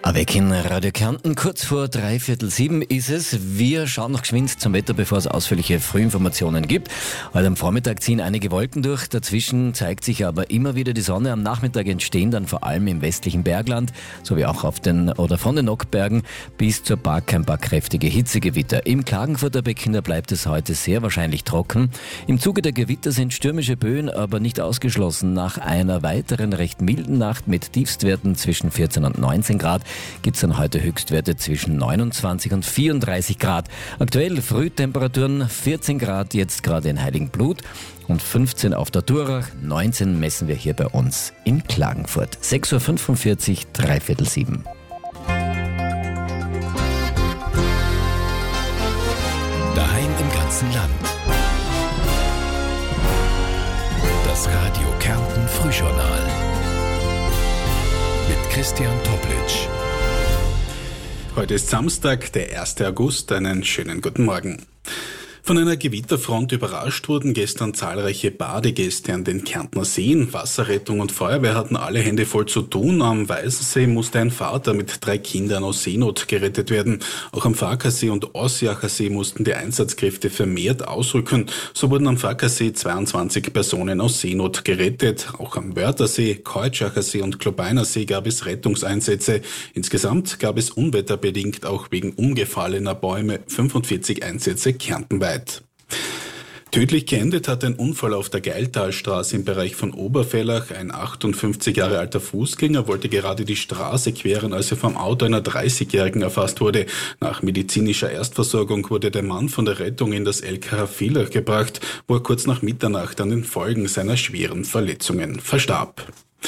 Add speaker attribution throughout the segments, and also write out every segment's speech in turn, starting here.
Speaker 1: Avec in Radio Kärnten, kurz vor 6:45 ist es. Wir schauen noch geschwind zum Wetter, bevor es ausführliche Frühinformationen gibt. Heute am Vormittag ziehen einige Wolken durch, dazwischen zeigt sich aber immer wieder die Sonne. Am Nachmittag entstehen dann vor allem im westlichen Bergland, sowie auch auf den oder von den Nockbergen bis zur Bark ein paar kräftige Hitzegewitter. Im Klagenfurter Becken, da bleibt es heute sehr wahrscheinlich trocken. Im Zuge der Gewitter sind stürmische Böen aber nicht ausgeschlossen. Nach einer weiteren recht milden Nacht mit Tiefstwerten zwischen 14 und 19 Grad gibt es dann heute Höchstwerte zwischen 29 und 34 Grad. Aktuell Frühtemperaturen 14 Grad jetzt gerade in Heiligenblut und 15 auf der Durach, 19 messen wir hier bei uns in Klagenfurt. 6:45 Uhr, 6:45.
Speaker 2: Daheim im ganzen Land. Das Radio Kärnten Frühjournal mit Christian Toplitsch.
Speaker 3: Heute ist Samstag, der 1. August. Einen schönen guten Morgen. Von einer Gewitterfront überrascht wurden gestern zahlreiche Badegäste an den Kärntner Seen. Wasserrettung und Feuerwehr hatten alle Hände voll zu tun. Am Weißensee musste ein Vater mit 3 Kindern aus Seenot gerettet werden. Auch am Farkasee und Ossiacher See mussten die Einsatzkräfte vermehrt ausrücken. So wurden am Farkasee 22 Personen aus Seenot gerettet. Auch am Wörthersee, Keutschachsee See und Klobeiner See gab es Rettungseinsätze. Insgesamt gab es unwetterbedingt auch wegen umgefallener Bäume 45 Einsätze kärntenweit. Tödlich geendet hat ein Unfall auf der Geiltalstraße im Bereich von Oberfellach. Ein 58 Jahre alter Fußgänger wollte gerade die Straße queren, als er vom Auto einer 30-Jährigen erfasst wurde. Nach medizinischer Erstversorgung wurde der Mann von der Rettung in das LKH Villach gebracht, wo er kurz nach Mitternacht an den Folgen seiner schweren Verletzungen verstarb.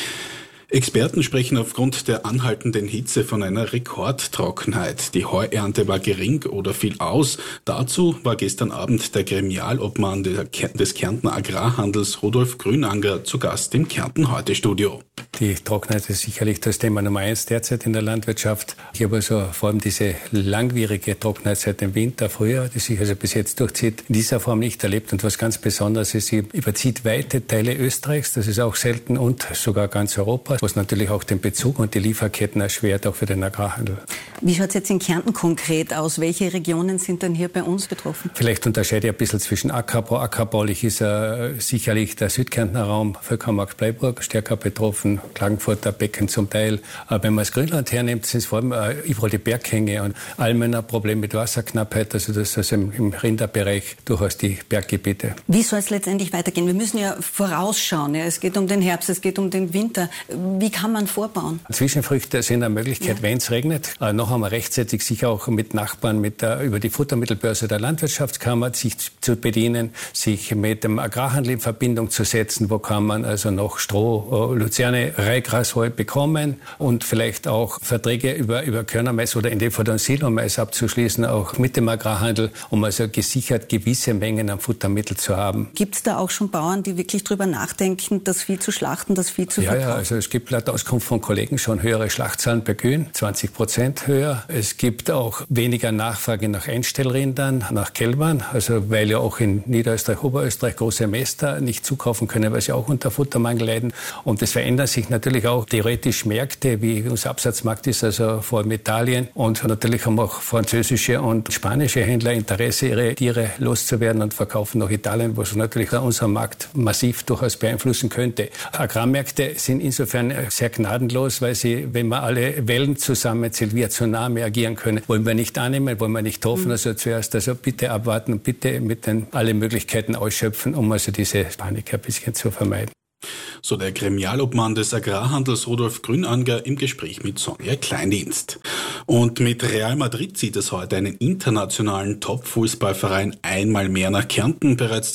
Speaker 3: Experten sprechen aufgrund der anhaltenden Hitze von einer Rekordtrockenheit. Die Heuernte war gering oder fiel aus. Dazu war gestern Abend der Gremialobmann des Kärntner Agrarhandels Rudolf Grünanger zu Gast im Kärnten-Heute-Studio.
Speaker 4: Die Trockenheit ist sicherlich das Thema Nummer 1 derzeit in der Landwirtschaft. Ich habe also vor allem diese langwierige Trockenheit seit dem Winter, Frühjahr, die sich also bis jetzt durchzieht, in dieser Form nicht erlebt. Und was ganz Besonderes ist, sie überzieht weite Teile Österreichs, das ist auch selten, und sogar ganz Europa, was natürlich auch den Bezug und die Lieferketten erschwert, auch für den Agrarhandel.
Speaker 5: Wie schaut es jetzt in Kärnten konkret aus? Welche Regionen sind denn hier bei uns betroffen?
Speaker 4: Vielleicht unterscheide ich ein bisschen zwischen Ackerbau. Ackerbaulich ist sicherlich der Südkärntner Raum, Völkermarkt-Bleiburg stärker betroffen, Klagenfurter Becken zum Teil. Aber wenn man das Grünland hernimmt, sind es vor allem überall die Berghänge und Almener Problem mit Wasserknappheit, also das ist also im Rinderbereich durchaus die Berggebiete.
Speaker 5: Wie soll es letztendlich weitergehen? Wir müssen ja vorausschauen. Ja? Es geht um den Herbst, es geht um den Winter. Wie kann man vorbauen?
Speaker 4: Zwischenfrüchte sind eine Möglichkeit, wenn es regnet. Noch einmal rechtzeitig sich auch mit Nachbarn über die Futtermittelbörse der Landwirtschaftskammer sich zu bedienen, sich mit dem Agrarhandel in Verbindung zu setzen. Wo kann man also noch Stroh, Luzerne, Rehgrasheu bekommen und vielleicht auch Verträge über Körnermais oder in dem Fall dann Silomais abzuschließen, auch mit dem Agrarhandel, um also gesichert gewisse Mengen an Futtermittel zu haben.
Speaker 5: Gibt es da auch schon Bauern, die wirklich drüber nachdenken, das Vieh zu schlachten, das Vieh zu verkaufen?
Speaker 4: Ja, also es gibt laut Auskunft von Kollegen schon höhere Schlachtzahlen bei Kühen, 20% höher. Es gibt auch weniger Nachfrage nach Einstellrindern, nach Kälbern, also weil ja auch in Niederösterreich, Oberösterreich große Mäster nicht zukaufen können, weil sie auch unter Futtermangel leiden. Und es verändern sich natürlich auch theoretisch Märkte, wie unser Absatzmarkt ist, also vor allem Italien. Und natürlich haben auch französische und spanische Händler Interesse, ihre Tiere loszuwerden und verkaufen nach Italien, was natürlich unseren Markt massiv durchaus beeinflussen könnte. Agrarmärkte sind insofern sehr gnadenlos, weil sie, wenn man alle Wellen zusammenzählt, wie Tsunami agieren können, wollen wir nicht annehmen, wollen wir nicht hoffen. Also zuerst bitte abwarten und bitte mit alle Möglichkeiten ausschöpfen, um also diese Panik ein bisschen zu vermeiden.
Speaker 3: So der Gremialobmann des Agrarhandels Rudolf Grünanger im Gespräch mit Sonja Kleindienst. Und mit Real Madrid zieht es heute einen internationalen Top-Fußballverein einmal mehr nach Kärnten. Bereits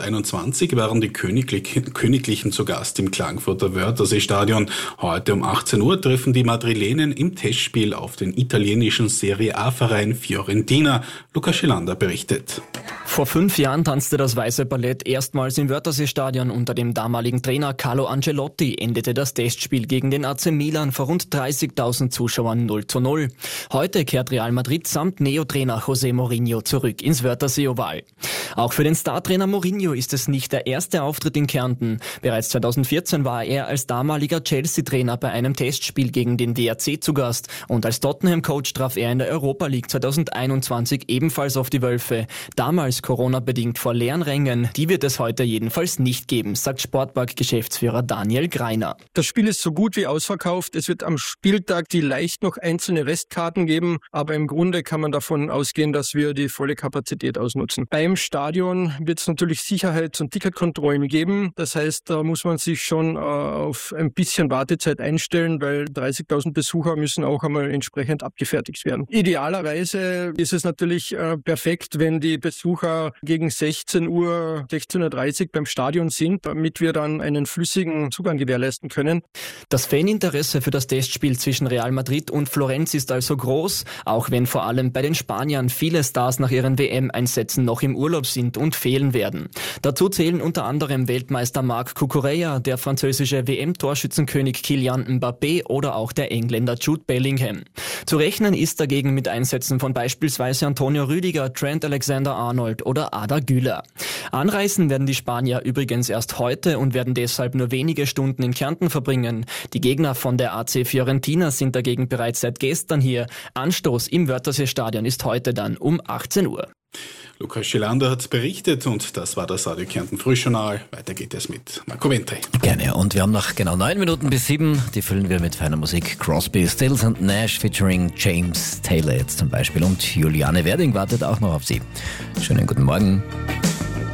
Speaker 3: 2021 waren die Königlichen zu Gast im Klagenfurter Wörthersee-Stadion. Heute um 18 Uhr treffen die Madrilenen im Testspiel auf den italienischen Serie A-Verein Fiorentina. Lukas Schilander berichtet.
Speaker 6: Vor 5 Jahren tanzte das Weiße Ballett erstmals im Wörthersee-Stadion. Unter dem damaligen Trainer Carlo Ancelotti endete das Testspiel gegen den AC Milan vor rund 30.000 Zuschauern 0:0. Heute kehrt Real Madrid samt Neo-Trainer José Mourinho zurück ins Wörthersee-Oval. Auch für den Startrainer Mourinho ist es nicht der erste Auftritt in Kärnten. Bereits 2014 war er als damaliger Chelsea-Trainer bei einem Testspiel gegen den WRC zu Gast. Und als Tottenham-Coach traf er in der Europa League 2021 ebenfalls auf die Wölfe. Damals Corona-bedingt vor leeren Rängen. Die wird es heute jedenfalls nicht geben, sagt Sportpark-Geschäftsführer Daniel Greiner.
Speaker 7: Das Spiel ist so gut wie ausverkauft. Es wird am Spieltag vielleicht noch einzelne Restkarten geben, aber im Grunde kann man davon ausgehen, dass wir die volle Kapazität ausnutzen. Beim Stadion wird es natürlich Sicherheits- und Ticketkontrollen geben. Das heißt, da muss man sich schon auf ein bisschen Wartezeit einstellen, weil 30.000 Besucher müssen auch einmal entsprechend abgefertigt werden. Idealerweise ist es natürlich perfekt, wenn die Besucher gegen 16:30 Uhr beim Stadion sind, damit wir dann einen flüssigen Zugang gewährleisten können.
Speaker 6: Das Faninteresse für das Testspiel zwischen Real Madrid und Florenz ist also groß, auch wenn vor allem bei den Spaniern viele Stars nach ihren WM-Einsätzen noch im Urlaub sind und fehlen werden. Dazu zählen unter anderem Weltmeister Marc Cucurella, der französische WM-Torschützenkönig Kylian Mbappé oder auch der Engländer Jude Bellingham. Zu rechnen ist dagegen mit Einsätzen von beispielsweise Antonio Rüdiger, Trent Alexander-Arnold oder Arda Güler. Anreisen werden die Spanier übrigens erst heute und werden deshalb nur wenige Stunden in Kärnten verbringen. Die Gegner von der AC Fiorentina sind dagegen bereits seit gestern hier. Anstoß im Wörthersee-Stadion ist heute dann um 18 Uhr.
Speaker 3: Lukas Schilander hat berichtet und das war das Radio Kärnten Frühjournal. Weiter geht es mit Marco Ventry.
Speaker 1: Gerne. Und wir haben noch genau 9 Minuten bis 7. Die füllen wir mit feiner Musik. Crosby, Stills und Nash featuring James Taylor jetzt zum Beispiel. Und Juliane Werding wartet auch noch auf Sie. Schönen guten Morgen.